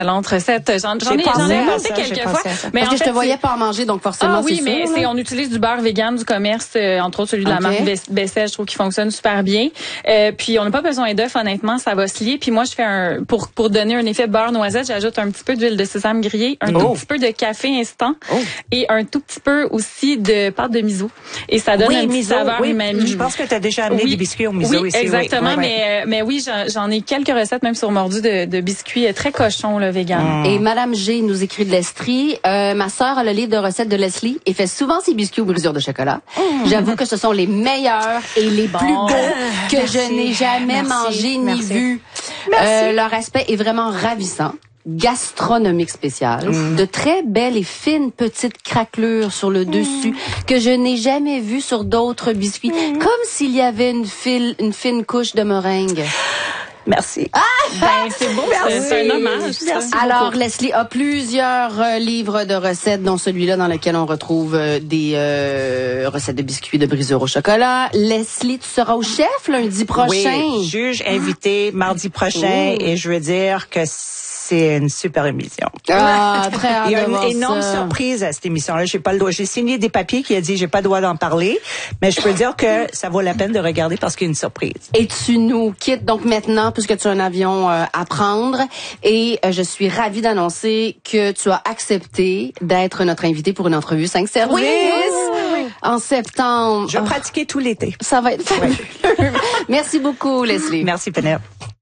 Excellente recette. J'en ai monté quelques fois. Mais parce que je te voyais pas en manger, donc forcément, oui, mais on utilise du beurre vegan du commerce, entre autres celui de la marque Bessel, je trouve qu'il fonctionne super bien. Puis on n'a pas besoin d'œufs, honnêtement, ça va se lier. Puis moi, je fais pour donner un effet beurre noisette, j'ajoute un petit peu d'huile de sésame grillée, un tout petit peu de café instant et un tout petit peu aussi de pâte de miso. Et ça donne une petite saveur umami. Je pense que tu as déjà amené des biscuits au miso ici. Exactement, mais oui, j'en ai quelques recettes même sur Mordu de biscuits très cochons là, vegan. Et Madame G nous écrit de l'Estrie. Ma sœur a le livre de recettes de Leslie et fait souvent ses biscuits aux brisures de chocolat. J'avoue que ce sont les meilleurs et les plus beaux que je n'ai jamais mangés ni vus. Leur aspect est vraiment ravissant. Gastronomique spécial, de très belles et fines petites craquelures sur le dessus que je n'ai jamais vues sur d'autres biscuits, comme s'il y avait une fine couche de meringue. Merci. C'est beau, c'est un hommage. Merci alors, Leslie a plusieurs livres de recettes, dont celui-là dans lequel on retrouve des recettes de biscuits de brisure au chocolat. Leslie, tu seras au chef lundi prochain. Oui, juge invité mardi prochain et je veux dire que c'est une super émission. Très hâte. Il y a une énorme surprise à cette émission-là. J'ai signé des papiers qui a dit j'ai pas le droit d'en parler, mais je peux dire que ça vaut la peine de regarder parce qu'il y a une surprise. Et tu nous quittes donc maintenant puisque tu as un avion à prendre et je suis ravie d'annoncer que tu as accepté d'être notre invité pour une entrevue 5 services. Oui. En septembre. Je vais pratiquer tout l'été. Ça va être fabuleux. Merci beaucoup, Leslie. Merci, Pénélope.